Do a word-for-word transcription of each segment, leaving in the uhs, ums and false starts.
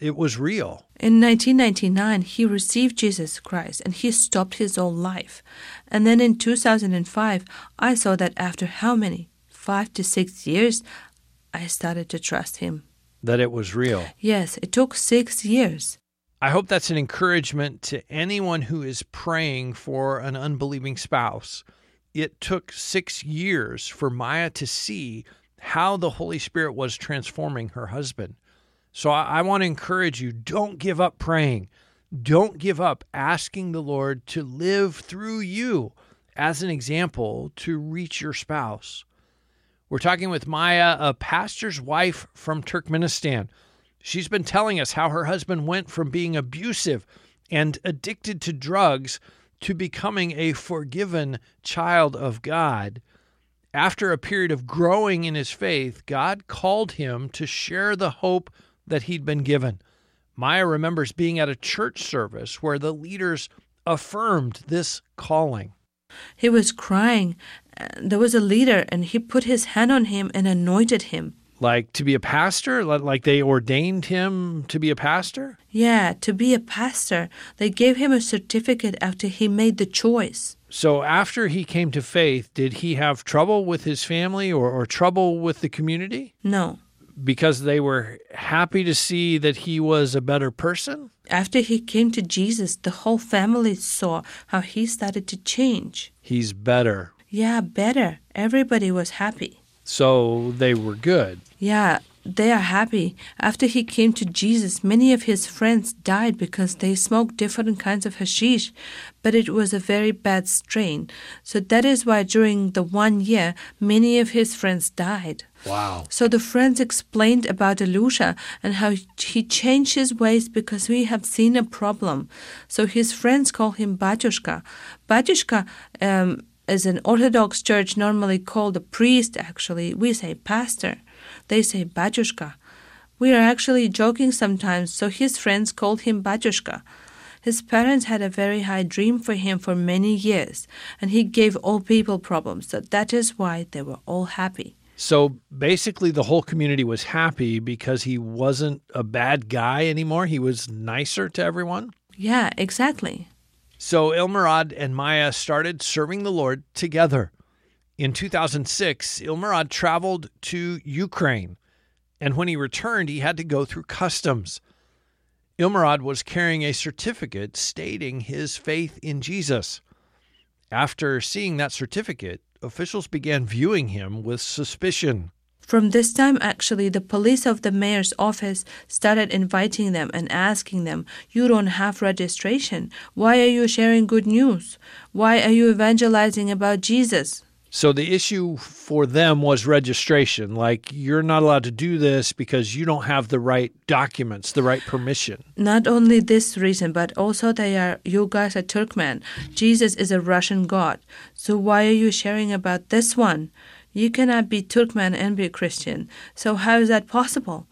it was real. In nineteen ninety-nine, he received Jesus Christ and he stopped his old life. And then in two thousand five, I saw that after how many? Five to six years, I started to trust him. That it was real. Yes, it took six years. I hope that's an encouragement to anyone who is praying for an unbelieving spouse. It took six years for Maya to see how the Holy Spirit was transforming her husband. So I, I want to encourage you, don't give up praying. Don't give up asking the Lord to live through you as an example to reach your spouse. We're talking with Maya, a pastor's wife from Turkmenistan. She's been telling us how her husband went from being abusive and addicted to drugs to becoming a forgiven child of God. After a period of growing in his faith, God called him to share the hope that he'd been given. Maya remembers being at a church service where the leaders affirmed this calling. He was crying. There was a leader, and he put his hand on him and anointed him. Like to be a pastor? Like they ordained him to be a pastor? Yeah, to be a pastor. They gave him a certificate after he made the choice. So after he came to faith, did he have trouble with his family or, or trouble with the community? No. Because they were happy to see that he was a better person? After he came to Jesus, the whole family saw how he started to change. He's better. Yeah, better. Everybody was happy. So they were good. Yeah, they are happy. After he came to Jesus, many of his friends died because they smoked different kinds of hashish, but it was a very bad strain. So that is why during the one year, many of his friends died. Wow. So the friends explained about Elusha and how he changed his ways because we have seen a problem. So his friends call him Batyushka. Batyushka um, is an Orthodox church normally called a priest, actually. We say pastor. They say Batyushka. We are actually joking sometimes, so his friends called him Batyushka. His parents had a very high dream for him for many years, and he gave all people problems. So that is why they were all happy. So basically the whole community was happy because he wasn't a bad guy anymore. He was nicer to everyone? Yeah, exactly. So Ilmarad and Maya started serving the Lord together. In two thousand six, Ilmarad traveled to Ukraine, and when he returned, he had to go through customs. Ilmarad was carrying a certificate stating his faith in Jesus. After seeing that certificate, officials began viewing him with suspicion. From this time, actually, the police of the mayor's office started inviting them and asking them, you don't have registration. Why are you sharing good news? Why are you evangelizing about Jesus? So the issue for them was registration. Like, you're not allowed to do this because you don't have the right documents, the right permission. Not only this reason, but also they are, you guys are Turkmen. Jesus is a Russian god. So why are you sharing about this one? You cannot be Turkmen and be Christian. So how is that possible?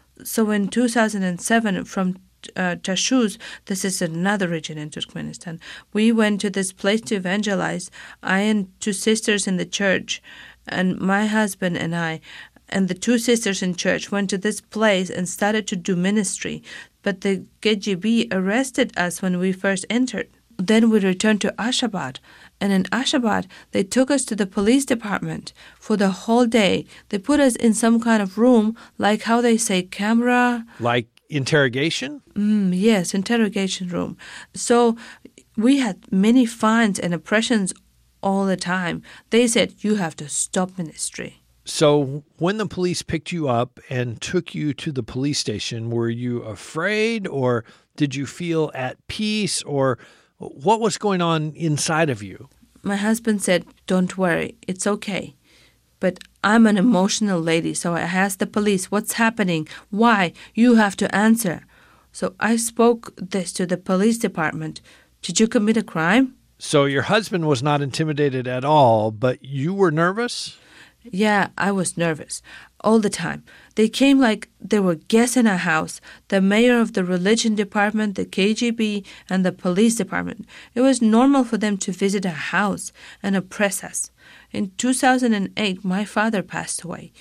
So in two thousand seven, from uh, Tashuz, this is another region in Turkmenistan, we went to this place to evangelize. I and two sisters in the church, and my husband and I, and the two sisters in church went to this place and started to do ministry. But the K G B arrested us when we first entered. Then we returned to Ashgabat, and in Ashgabat, they took us to the police department for the whole day. They put us in some kind of room, like how they say camera. Like interrogation? Mm, yes, interrogation room. So we had many fines and oppressions all the time. They said, you have to stop ministry. So when the police picked you up and took you to the police station, were you afraid, or did you feel at peace, or what was going on inside of you? My husband said, don't worry, it's okay. But I'm an emotional lady, so I asked the police, what's happening? Why? You have to answer. So I spoke this to the police department. Did you commit a crime? So your husband was not intimidated at all, but you were nervous? Yeah, I was nervous all the time. They came like they were guests in our house, the mayor of the religion department, the K G B, and the police department. It was normal for them to visit our house and oppress us. In two thousand eight, my father passed away.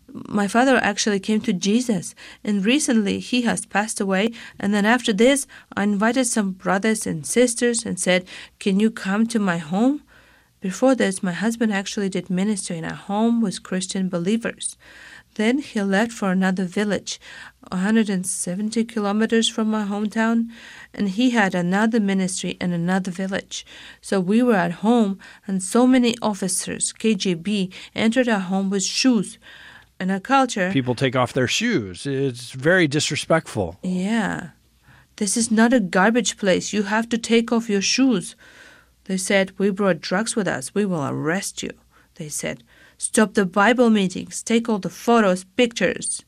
My father actually came to Jesus, and recently he has passed away. And then after this, I invited some brothers and sisters and said, can you come to my home? Before this, my husband actually did ministry in a home with Christian believers. Then he left for another village, one hundred seventy kilometers from my hometown, and he had another ministry in another village. So we were at home, and so many officers, K G B, entered our home with shoes. In our culture, People take off their shoes. It's very disrespectful. yeah, this is not a garbage place. You have to take off your shoes. They said, we brought drugs with us. We will arrest you. They said, stop the Bible meetings. Take all the photos, pictures.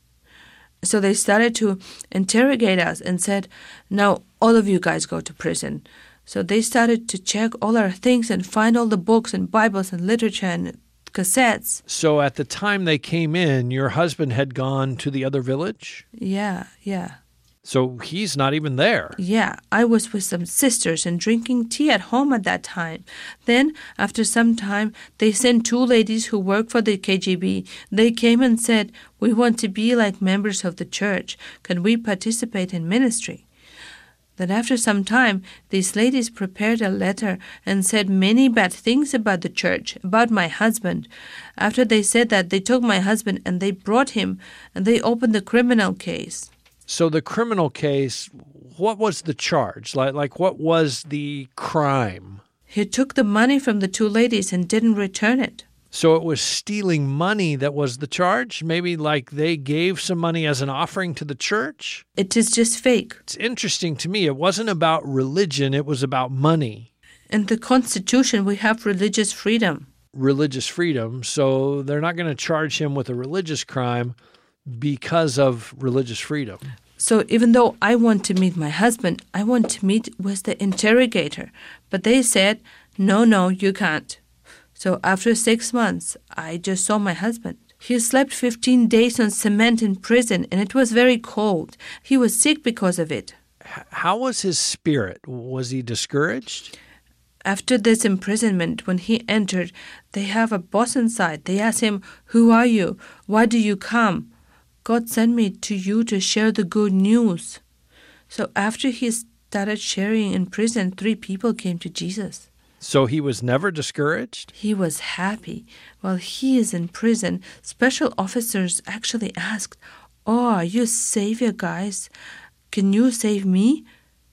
So they started to interrogate us and said, now all of you guys go to prison. So they started to check all our things and find all the books and Bibles and literature and cassettes. So at the time they came in, your husband had gone to the other village? Yeah, yeah. So he's not even there. Yeah, I was with some sisters and drinking tea at home at that time. Then, after some time, they sent two ladies who work for the K G B. They came and said, we want to be like members of the church. Can we participate in ministry? Then after some time, these ladies prepared a letter and said many bad things about the church, about my husband. After they said that, they took my husband and they brought him and they opened the criminal case. So the criminal case, what was the charge? Like, like what was the crime? He took the money from the two ladies and didn't return it. So it was stealing money that was the charge? Maybe like they gave some money as an offering to the church? It is just fake. It's interesting to me. It wasn't about religion. It was about money. In the Constitution, we have religious freedom. Religious freedom. So they're not going to charge him with a religious crime because of religious freedom. So even though I want to meet my husband, I want to meet with the interrogator. But they said, no, no, you can't. So after six months, I just saw my husband. He slept fifteen days on cement in prison, and it was very cold. He was sick because of it. How was his spirit? Was he discouraged? After this imprisonment, when he entered, they have a boss inside. They ask him, who are you? Why do you come? God sent me to you to share the good news. So after he started sharing in prison, three people came to Jesus. So he was never discouraged? He was happy. While he is in prison, special officers actually asked, oh, are you a savior, guys? Can you save me?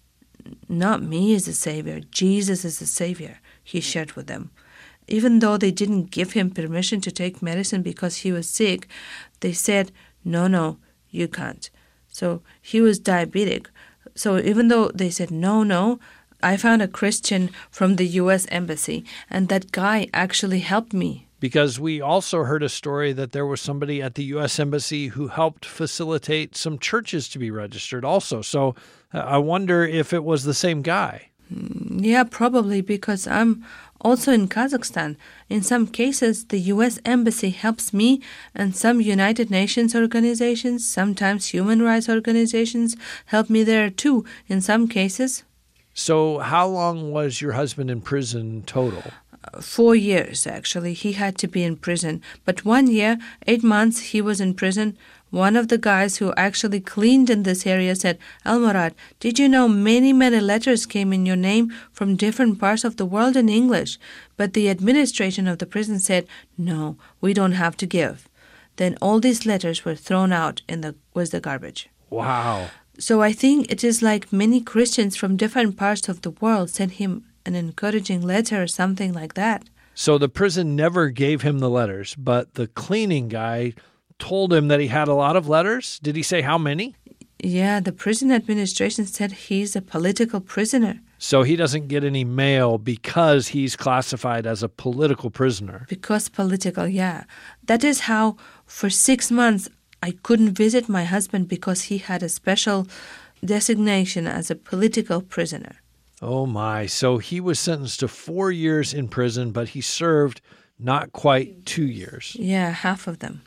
Not me as a savior. Jesus is a savior, he shared with them. Even though they didn't give him permission to take medicine because he was sick, they said, no, no, you can't. So he was diabetic. So even though they said, no, no, I found a Christian from the U S Embassy, and that guy actually helped me. Because we also heard a story that there was somebody at the U S Embassy who helped facilitate some churches to be registered also. So uh, I wonder if it was the same guy. Yeah, probably, because I'm also in Kazakhstan. In some cases, the U S Embassy helps me, and some United Nations organizations, sometimes human rights organizations, help me there too, in some cases. So how long was your husband in prison total? Uh, four years, actually. He had to be in prison. But one year, eight months, he was in prison. One of the guys who actually cleaned in this area said, Almurad, did you know many, many letters came in your name from different parts of the world in English? But the administration of the prison said, no, we don't have to give. Then all these letters were thrown out in the was the garbage. Wow. So I think it is like many Christians from different parts of the world sent him an encouraging letter or something like that. So the prison never gave him the letters, but the cleaning guy told him that he had a lot of letters? Did he say how many? Yeah, the prison administration said he's a political prisoner. So he doesn't get any mail because he's classified as a political prisoner. Because political, yeah. That is how for six months I couldn't visit my husband because he had a special designation as a political prisoner. Oh my, so he was sentenced to four years in prison, but he served not quite two years. Yeah, half of them.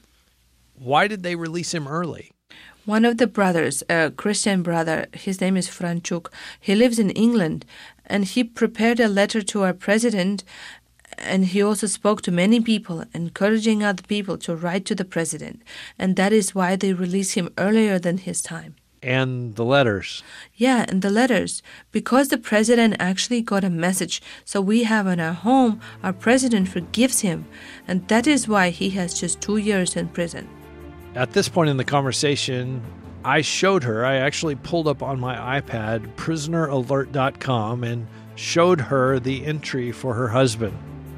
Why did they release him early? One of the brothers, a Christian brother, his name is Franchuk, he lives in England, and he prepared a letter to our president, And he also spoke to many people, encouraging other people to write to the president. And that is why they released him earlier than his time. And the letters. Yeah, and the letters. Because the president actually got a message. So we have in our home, our president forgives him. And that is why he has just two years in prison. At this point in the conversation, I showed her, I actually pulled up on my iPad prisoner alert dot com and showed her the entry for her husband.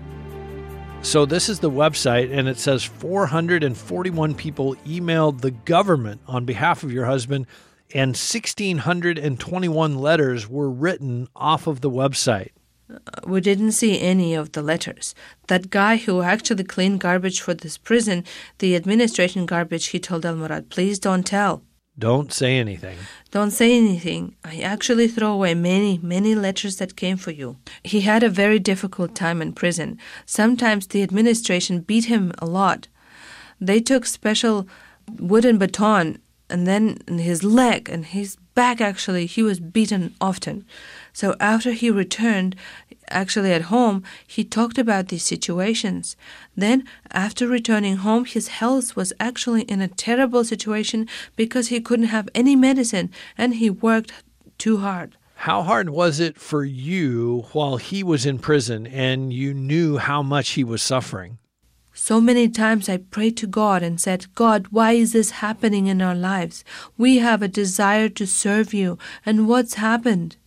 So this is the website, and it says four hundred forty-one people emailed the government on behalf of your husband, and one thousand six hundred twenty-one letters were written off of the website. We didn't see any of the letters. That guy who actually cleaned garbage for this prison, the administration garbage, he told Elmorad, please don't tell. Don't say anything. Don't say anything. I actually throw away many, many letters that came for you. He had a very difficult time in prison. Sometimes the administration beat him a lot. They took special wooden baton and then in his leg and his back, actually, he was beaten often. So after he returned, actually at home, he talked about these situations. Then, after returning home, his health was actually in a terrible situation because he couldn't have any medicine and he worked too hard. How hard was it for you while he was in prison and you knew how much he was suffering? So many times I prayed to God and said, God, why is this happening in our lives? We have a desire to serve you, and what's happened?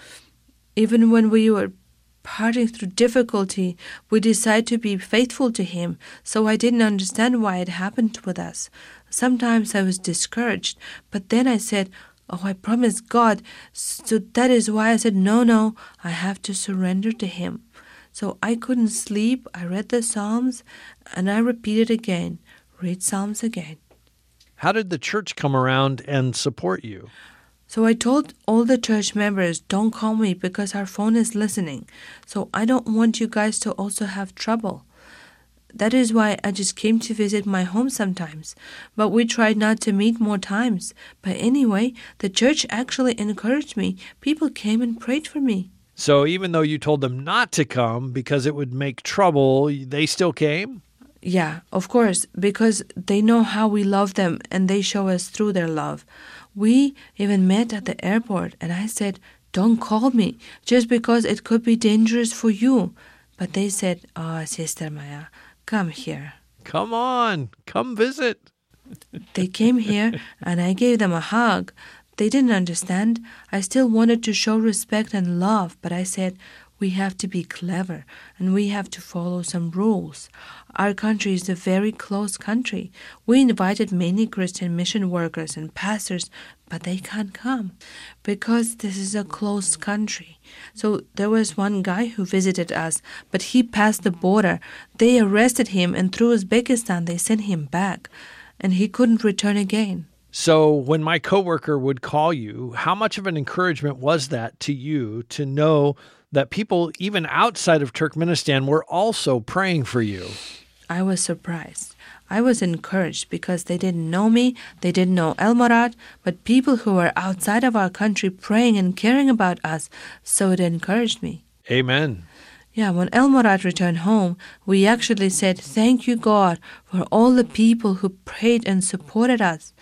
Even when we were parting through difficulty, we decided to be faithful to Him, so I didn't understand why it happened with us. Sometimes I was discouraged, but then I said, oh, I promised God, so that is why I said, no, no, I have to surrender to Him. So I couldn't sleep. I read the Psalms and I repeated again. Read Psalms again. How did the church come around and support you? So I told all the church members, don't call me because our phone is listening. So I don't want you guys to also have trouble. That is why I just came to visit my home sometimes. But we tried not to meet more times. But anyway, the church actually encouraged me. People came and prayed for me. So even though you told them not to come because it would make trouble, they still came? Yeah, of course, because they know how we love them and they show us through their love. We even met at the airport and I said, don't call me just because it could be dangerous for you. But they said, oh, Sister Maya, come here. Come on, come visit. They came here and I gave them a hug. They didn't understand. I still wanted to show respect and love, but I said, we have to be clever and we have to follow some rules. Our country is a very close country. We invited many Christian mission workers and pastors, but they can't come because this is a closed country. So there was one guy who visited us, but he passed the border. They arrested him and through Uzbekistan they sent him back and he couldn't return again. So when my coworker would call you, how much of an encouragement was that to you to know that people even outside of Turkmenistan were also praying for you? I was surprised. I was encouraged because they didn't know me, they didn't know Elmorad, but people who were outside of our country praying and caring about us, so it encouraged me. Amen. Yeah, when Elmorad returned home, we actually said, thank you, God, for all the people who prayed and supported us.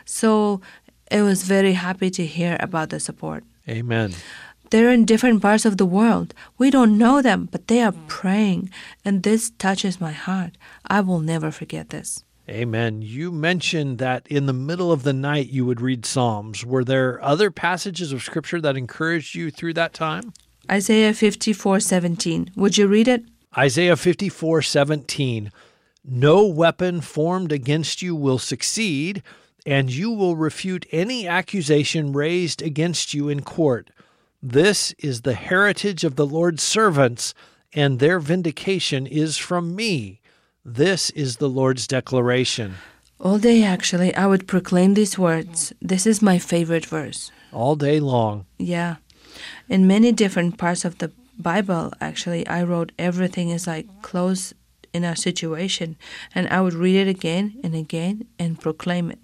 So it was very happy to hear about the support. Amen. They're in different parts of the world. We don't know them, but they are praying, and this touches my heart. I will never forget this. Amen. You mentioned that in the middle of the night you would read Psalms. Were there other passages of Scripture that encouraged you through that time? Isaiah fifty-four seventeen. Would you read it? Isaiah fifty-four seventeen. No weapon formed against you will succeed, and you will refute any accusation raised against you in court. This is the heritage of the Lord's servants, and their vindication is from me. This is the Lord's declaration. All day, actually, I would proclaim these words. This is my favorite verse. All day long. Yeah. In many different parts of the Bible, actually, I wrote everything is like close in our situation, and I would read it again and again and proclaim it.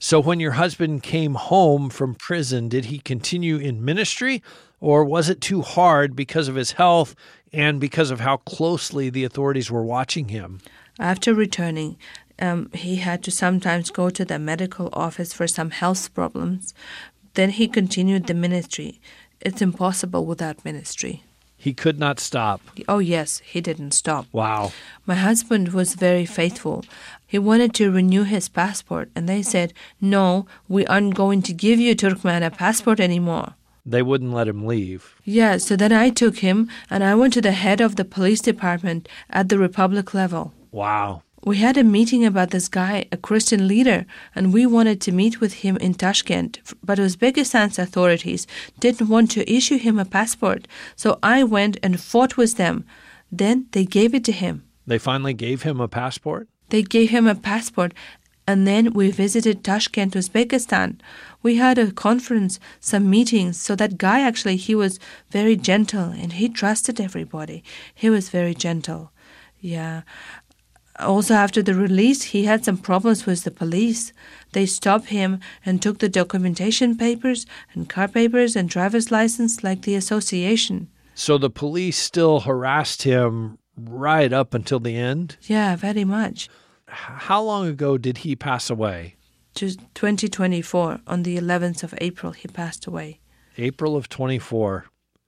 So when your husband came home from prison, did he continue in ministry, or was it too hard because of his health and because of how closely the authorities were watching him? After returning, um, he had to sometimes go to the medical office for some health problems. Then he continued the ministry. It's impossible without ministry. He could not stop. Oh, yes, he didn't stop. Wow. My husband was very faithful. He wanted to renew his passport, and they said, no, we aren't going to give you, Turkmen, a passport anymore. They wouldn't let him leave. Yeah, so then I took him, and I went to the head of the police department at the Republic level. Wow. We had a meeting about this guy, a Christian leader, and we wanted to meet with him in Tashkent, but Uzbekistan's authorities didn't want to issue him a passport, so I went and fought with them. Then they gave it to him. They finally gave him a passport? They gave him a passport, and then we visited Tashkent, Uzbekistan. We had a conference, some meetings, so that guy actually, he was very gentle, and he trusted everybody. He was very gentle. Yeah. Also, after the release, he had some problems with the police. They stopped him and took the documentation papers and car papers and driver's license like the association. So the police still harassed him right up until the end? Yeah, very much. How long ago did he pass away? Just twenty twenty-four, on the eleventh of April, he passed away. April of twenty-four.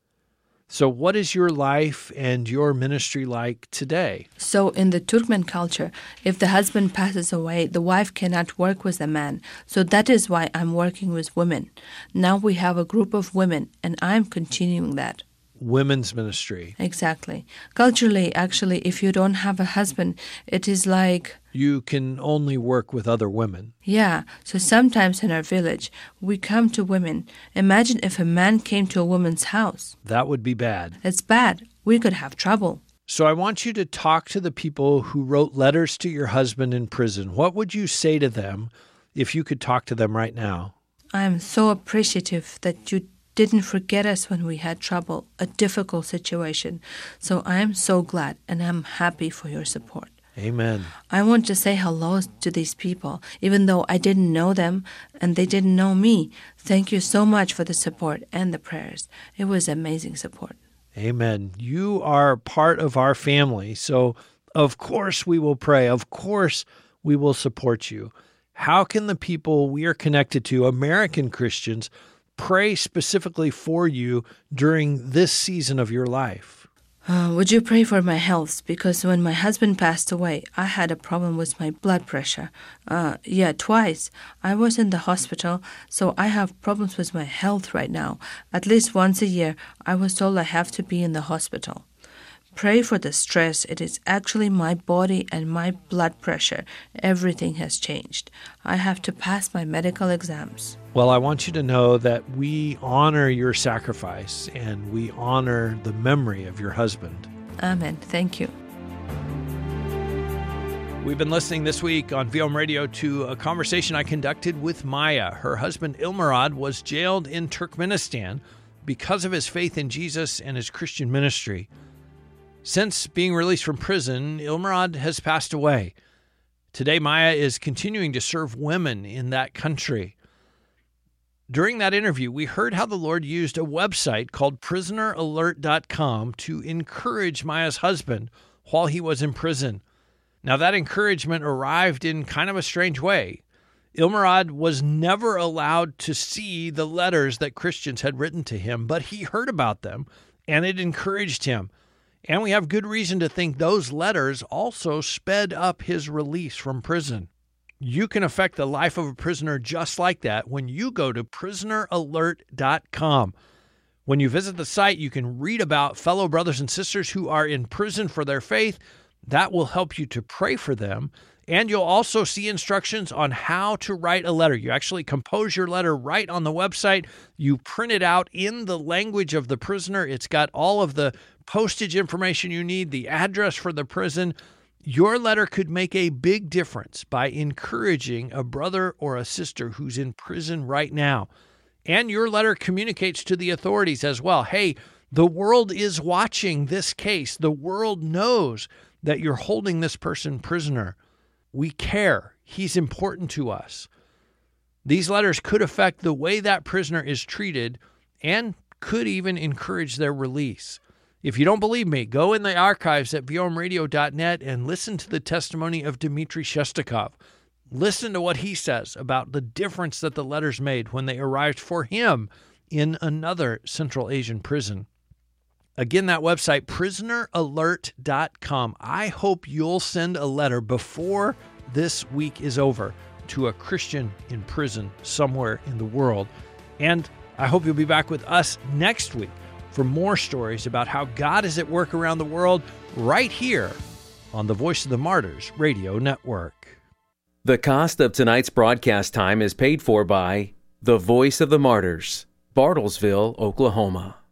So what is your life and your ministry like today? So in the Turkmen culture, if the husband passes away, the wife cannot work with the man. So that is why I'm working with women. Now we have a group of women, and I'm continuing that. Women's ministry. Exactly. Culturally, actually, if you don't have a husband, it is like... You can only work with other women. Yeah. So sometimes in our village, we come to women. Imagine if a man came to a woman's house. That would be bad. It's bad. We could have trouble. So I want you to talk to the people who wrote letters to your husband in prison. What would you say to them if you could talk to them right now? I am so appreciative that you didn't forget us when we had trouble, a difficult situation. So I am so glad, and I'm happy for your support. Amen. I want to say hello to these people, even though I didn't know them and they didn't know me. Thank you so much for the support and the prayers. It was amazing support. Amen. You are part of our family, so of course we will pray. Of course we will support you. How can the people we are connected to, American Christians, pray specifically for you during this season of your life? Uh, would you pray for my health? Because when my husband passed away, I had a problem with my blood pressure. Uh, yeah, twice. I was in the hospital, so I have problems with my health right now. At least once a year, I was told I have to be in the hospital. Pray for the stress. It is actually my body and my blood pressure. Everything has changed. I have to pass my medical exams. Well, I want you to know that we honor your sacrifice and we honor the memory of your husband. Amen. Thank you. We've been listening this week on V O M Radio to a conversation I conducted with Maya. Her husband, Ilmurad, was jailed in Turkmenistan because of his faith in Jesus and his Christian ministry. Since being released from prison, Ilmurad has passed away. Today, Maya is continuing to serve women in that country. During that interview, we heard how the Lord used a website called prisoner alert dot com to encourage Maya's husband while he was in prison. Now, that encouragement arrived in kind of a strange way. Ilmurad was never allowed to see the letters that Christians had written to him, but he heard about them, and it encouraged him. And we have good reason to think those letters also sped up his release from prison. You can affect the life of a prisoner just like that when you go to prisoner alert dot com. When you visit the site, you can read about fellow brothers and sisters who are in prison for their faith. That will help you to pray for them. And you'll also see instructions on how to write a letter. You actually compose your letter right on the website. You print it out in the language of the prisoner. It's got all of the postage information you need, the address for the prison. Your letter could make a big difference by encouraging a brother or a sister who's in prison right now. And your letter communicates to the authorities as well. Hey, the world is watching this case. The world knows that you're holding this person prisoner. We care. He's important to us. These letters could affect the way that prisoner is treated and could even encourage their release. If you don't believe me, go in the archives at v o m radio dot net and listen to the testimony of Dmitry Shestakov. Listen to what he says about the difference that the letters made when they arrived for him in another Central Asian prison. Again, that website, prisoner alert dot com. I hope you'll send a letter before this week is over to a Christian in prison somewhere in the world. And I hope you'll be back with us next week for more stories about how God is at work around the world right here on the Voice of the Martyrs Radio Network. The cost of tonight's broadcast time is paid for by the Voice of the Martyrs, Bartlesville, Oklahoma.